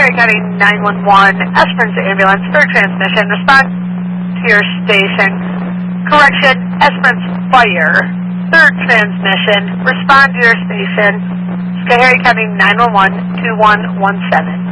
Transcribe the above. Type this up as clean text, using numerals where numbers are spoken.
Schoharie County 911, Esperance Ambulance, third transmission, respond to your station. Correction, Esperance Fire, third transmission, respond to your station. Schoharie County 911, 2117.